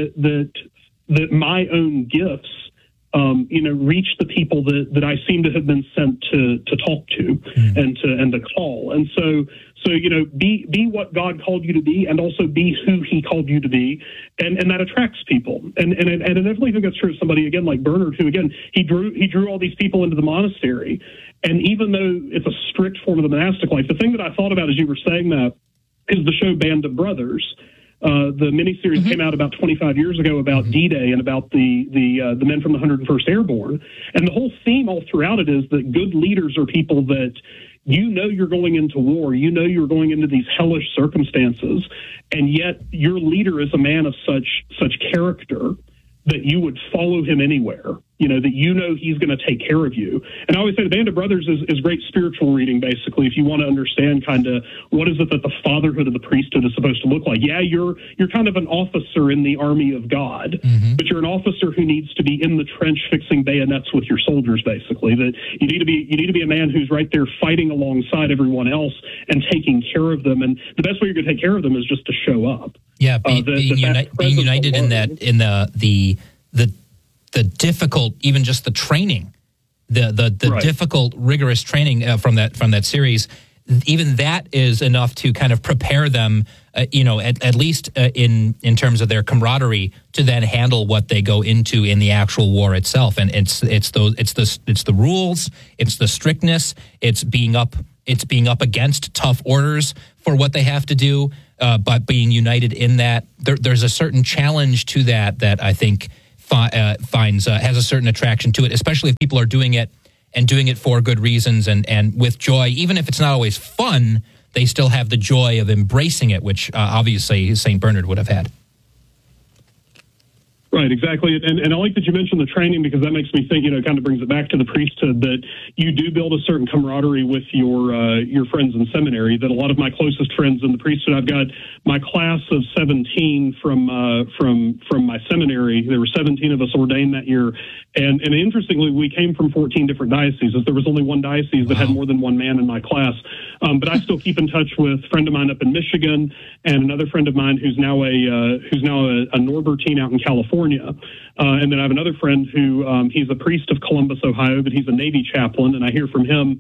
that my own gifts, reach the people that I seem to have been sent to talk to and to call. And so be what God called you to be, and also be who He called you to be, and that attracts people. And I definitely think that's true of somebody again like Bernard, who again he drew all these people into the monastery. And even though it's a strict form of the monastic life, the thing that I thought about as you were saying that is the show Band of Brothers. The miniseries came out about 25 years ago about D-Day and about the men from the 101st Airborne. And the whole theme all throughout it is that good leaders are people that you're going into war, you're going into these hellish circumstances, and yet your leader is a man of such character that you would follow him anywhere. that he's going to take care of you. And I always say the Band of Brothers is great spiritual reading, basically, if you want to understand kind of what is it that the fatherhood of the priesthood is supposed to look like. Yeah, you're kind of an officer in the army of God, but you're an officer who needs to be in the trench fixing bayonets with your soldiers, basically. That you need to be a man who's right there fighting alongside everyone else and taking care of them. And the best way you're going to take care of them is just to show up. Yeah, being united alone, in the difficult, even just the training, the right. difficult, rigorous training from that series, even that is enough to kind of prepare them, at least in terms of their camaraderie, to then handle what they go into in the actual war itself. And it's the rules, it's the strictness, it's being up against tough orders for what they have to do, but being united in that. There's a certain challenge to that I think has a certain attraction to it, especially if people are doing it and doing it for good reasons and with joy. Even if it's not always fun, they still have the joy of embracing it, which obviously St. Bernard would have had. Right, exactly. And I like that you mentioned the training, because that makes me think, it kind of brings it back to the priesthood, that you do build a certain camaraderie with your friends in seminary. That a lot of my closest friends in the priesthood, I've got my class of 17 from my seminary. There were 17 of us ordained that year. And interestingly, we came from 14 different dioceses. There was only one diocese that had more than one man in my class. But I still keep in touch with a friend of mine up in Michigan and another friend of mine who's now a Norbertine out in California. And then I have another friend who he's a priest of Columbus, Ohio, but he's a Navy chaplain, and I hear from him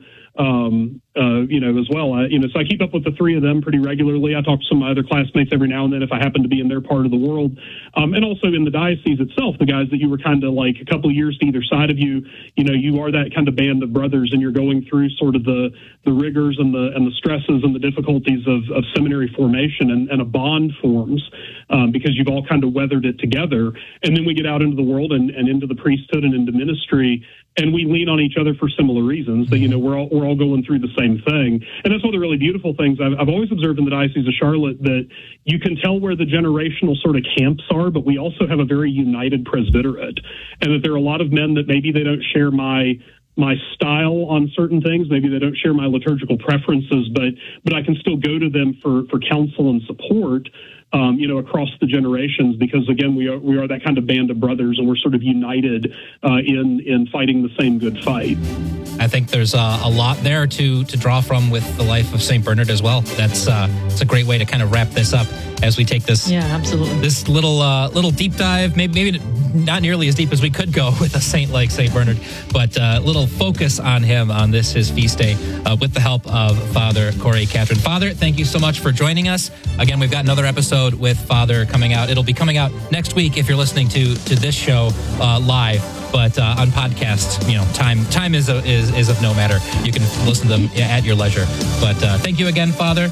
as well. So I keep up with the three of them pretty regularly. I talk to some of my other classmates every now and then if I happen to be in their part of the world. And also in the diocese itself, the guys that you were kind of like a couple of years to either side of you, you are that kind of band of brothers, and you're going through sort of the rigors and the stresses and the difficulties of seminary formation, and a bond forms because you've all kind of weathered it together. And then we get out into the world and into the priesthood and into ministry, and we lean on each other for similar reasons. That we're all going through the same thing, and that's one of the really beautiful things I've always observed in the Diocese of Charlotte, that you can tell where the generational sort of camps are, but we also have a very united presbyterate, and that there are a lot of men that maybe they don't share my style on certain things, maybe they don't share my liturgical preferences, but I can still go to them for counsel and support. Across the generations, because again, we are that kind of band of brothers, and we're sort of united in fighting the same good fight. I think there's a lot there to draw from with the life of St. Bernard as well. It's a great way to kind of wrap this up as we take this. Yeah, absolutely. This little deep dive, maybe not nearly as deep as we could go with a saint like St. Bernard, but little focus on him on his feast day with the help of Father Corey Catron. Father, thank you so much for joining us. Again, we've got another episode with Father coming out. It'll be coming out next week if you're listening to this show live. But on podcasts, time is of no matter. You can listen to them at your leisure. But thank you again, Father.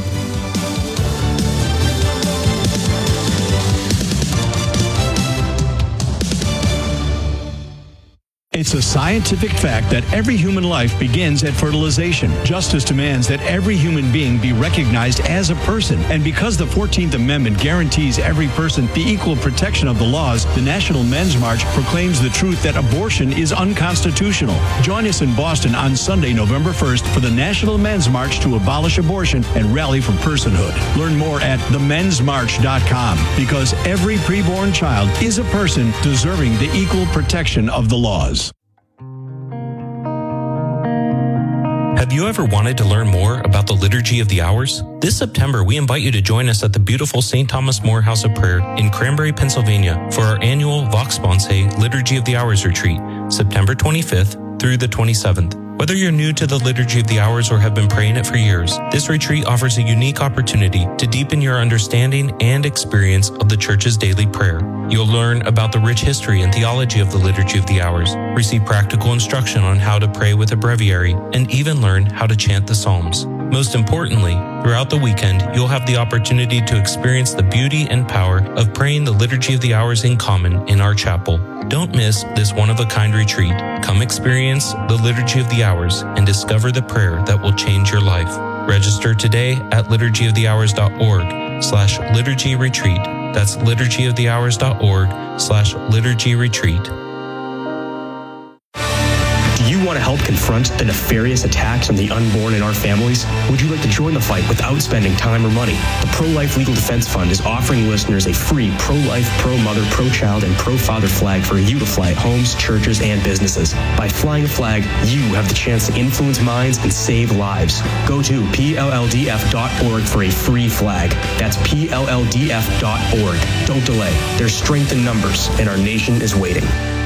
It's a scientific fact that every human life begins at fertilization. Justice demands that every human being be recognized as a person. And because the 14th Amendment guarantees every person the equal protection of the laws, the National Men's March proclaims the truth that abortion is unconstitutional. Join us in Boston on Sunday, November 1st for the National Men's March to abolish abortion and rally for personhood. Learn more at themensmarch.com, because every preborn child is a person deserving the equal protection of the laws. Have you ever wanted to learn more about the Liturgy of the Hours? This September, we invite you to join us at the beautiful St. Thomas More House of Prayer in Cranberry, Pennsylvania for our annual Vox Sponsae Liturgy of the Hours retreat, September 25th through the 27th. Whether you're new to the Liturgy of the Hours or have been praying it for years, this retreat offers a unique opportunity to deepen your understanding and experience of the Church's daily prayer. You'll learn about the rich history and theology of the Liturgy of the Hours, receive practical instruction on how to pray with a breviary, and even learn how to chant the Psalms. Most importantly, throughout the weekend, you'll have the opportunity to experience the beauty and power of praying the Liturgy of the Hours in common in our chapel. Don't miss this one-of-a-kind retreat. Come experience the Liturgy of the Hours and discover the prayer that will change your life. Register today at liturgyofthehours.org/liturgy retreat. That's liturgyofthehours.org/liturgy retreat. you want to help confront the nefarious attacks on the unborn in our families? Would you like to join the fight without spending time or money? The Pro-Life Legal Defense Fund is offering listeners a free pro-life, pro-mother, pro-child, and pro-father flag for you to fly at homes, churches, and businesses. By flying a flag, you have the chance to influence minds and save lives. Go to PLLDF.org for a free flag. That's PLLDF.org. Don't delay. There's strength in numbers, and our nation is waiting.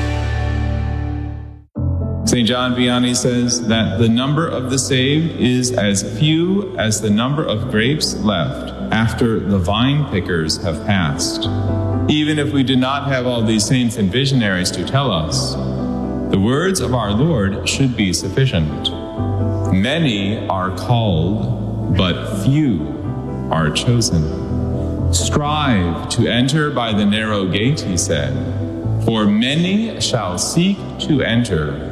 St. John Vianney says that the number of the saved is as few as the number of grapes left after the vine pickers have passed. Even if we do not have all these saints and visionaries to tell us, the words of our Lord should be sufficient. Many are called, but few are chosen. Strive to enter by the narrow gate, he said, for many shall seek to enter